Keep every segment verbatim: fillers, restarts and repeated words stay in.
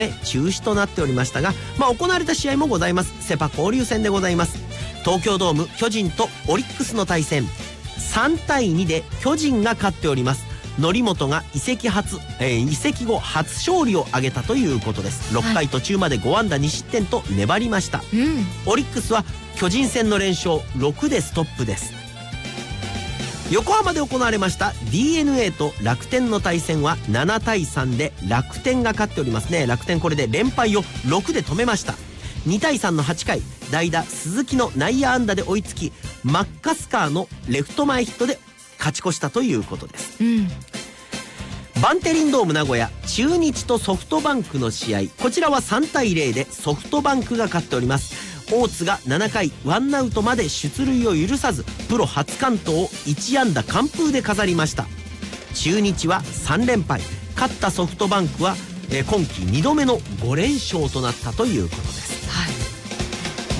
中止となっておりましたが、まあ、行われた試合もございます。セ・パ交流戦でございます。東京ドーム巨人とオリックスの対戦、さんたいにで巨人が勝っております。則本が移籍初、えー、移籍後初勝利を挙げたということです。ろっかい途中までごあんだにしってんと粘りました、うん、オリックスは巨人戦の連勝ろくでストップです。横浜で行われました ディーエヌエー と楽天の対戦はななたいさんで楽天が勝っておりますね。楽天これで連敗をろくで止めました。にたいさんのはちかい、代打鈴木の内野安打で追いつき、マッカスカーのレフト前ヒットで勝ち越したということです、うん、バンテリンドーム名古屋、中日とソフトバンクの試合、こちらはさんたいゼロでソフトバンクが勝っております。大津がななかいワンアウトまで出塁を許さず、プロ初完投をいちあんだ完封で飾りました。中日はさんれんぱい、勝ったソフトバンクは、えー、今季にどめのごれんしょうとなったということです、はい、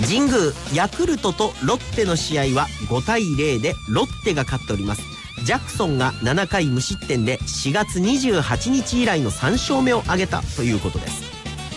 神宮ヤクルトとロッテの試合はごたいゼロでロッテが勝っております。ジャクソンがななかい無失点でしがつにじゅうはちにち以来のさんしょうめを挙げたということです。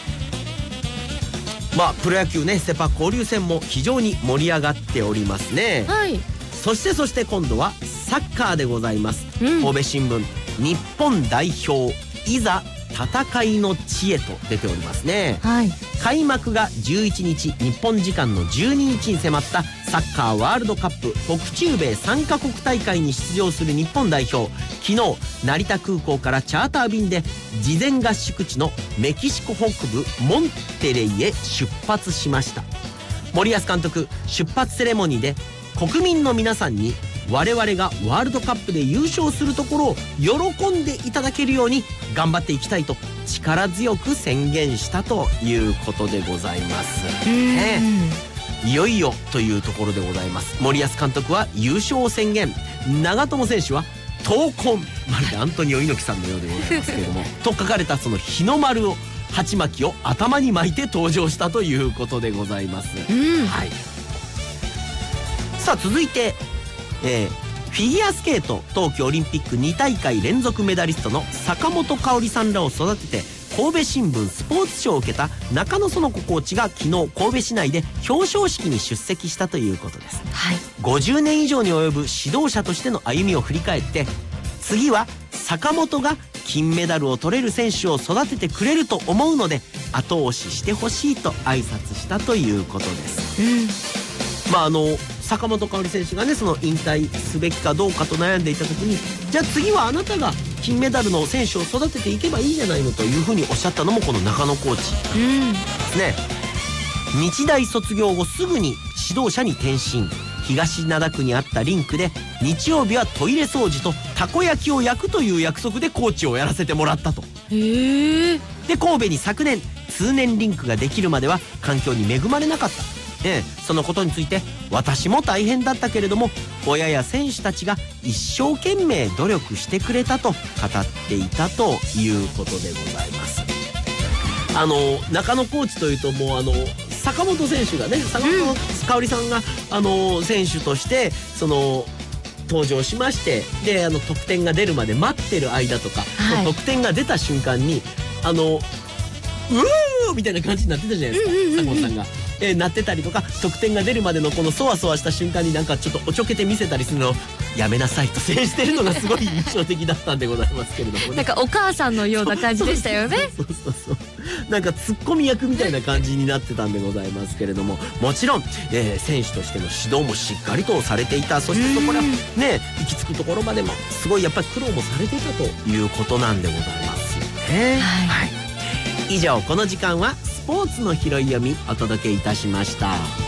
まあプロ野球ね、セ・パ交流戦も非常に盛り上がっておりますね、はい、そしてそして今度はサッカーでございます、うん、神戸新聞、日本代表いざ戦いの地へと出ておりますね、はい、開幕がじゅういちにち、日本時間のじゅうににちに迫ったサッカーワールドカップ北中米さんかこく大会に出場する日本代表、昨日成田空港からチャーター便で事前合宿地のメキシコ北部モンテレイへ出発しました。森保監督、出発セレモニーで国民の皆さんに我々がワールドカップで優勝するところを喜んでいただけるように頑張っていきたいと力強く宣言したということでございます、ね、いよいよというところでございます。森保監督は優勝を宣言、長友選手は闘魂、まるでアントニオ猪木さんのようでございますけれどもと書かれたその日の丸を鉢巻きを頭に巻いて登場したということでございます、はい、さあ続いてえー、フィギュアスケート冬季オリンピックにたいかい連続メダリストの坂本花織さんらを育てて神戸新聞スポーツ賞を受けた中野園子コーチが昨日神戸市内で表彰式に出席したということです、はい、ごじゅうねん以上に及ぶ指導者としての歩みを振り返って、次は坂本が金メダルを取れる選手を育ててくれると思うので後押ししてほしいと挨拶したということです、うん、まああの坂本花織選手がね、その引退すべきかどうかと悩んでいた時に、じゃあ次はあなたが金メダルの選手を育てていけばいいんじゃないのというふうにおっしゃったのもこの中野コーチですね、うん、日大卒業後すぐに指導者に転身、東灘区にあったリンクで日曜日はトイレ掃除とたこ焼きを焼くという約束でコーチをやらせてもらったと。へー。で神戸に昨年通年リンクができるまでは環境に恵まれなかった、ええ、そのことについて私も大変だったけれども親や選手たちが一生懸命努力してくれたと語っていたということでございます。あの中野コーチというともうあの坂本選手がね、坂本花織さんが、うん、あの選手としてその登場しまして、であの得点が出るまで待ってる間とか、はい、得点が出た瞬間にあのうーみたいな感じになってたじゃないですか、うんうんうんうん、坂本さんが。えー、なってたりとか、得点が出るまでのこのそわそわした瞬間になんかちょっとおちょけて見せたりするのをやめなさいと制してるのがすごい印象的だったんでございますけれども、ね、なんかお母さんのような感じでしたよね。そうそうそうそう、なんかツッコミ役みたいな感じになってたんでございますけれども、もちろん、えー、選手としての指導もしっかりとされていた。そしてそこらね行き着くところまでもすごいやっぱり苦労もされていたということなんでございますよね。はい、はい、以上この時間はスポーツの拾い読みお届けいたしました。